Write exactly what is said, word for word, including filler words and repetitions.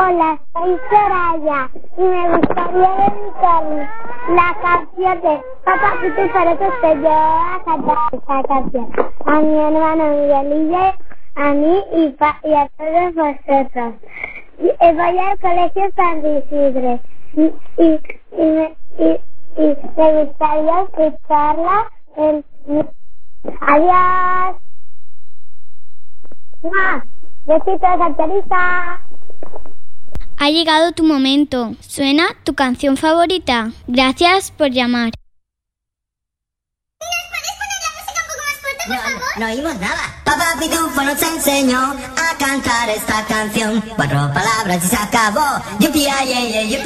Hola, soy Soraya y me gustaría dedicar la canción de Papá Pito y por eso te llevo a cantar esta canción. A mi hermano Miguelillo, a mí y, pa y a todos vosotros. Y, eh, voy al colegio San Isidre y, y, y, me, y, y me gustaría escucharla en mi... Adiós. ¡Mua! Besitos a Teresa. Ha llegado tu momento. ¿Suena tu canción favorita? Gracias por llamar. ¿Nos puedes poner la música un poco más fuerte, por favor? No, no oímos nada. Papá Pitufo nos enseñó a cantar esta canción. Cuatro palabras y se acabó. Yupi, ay, ay, ay, yupi.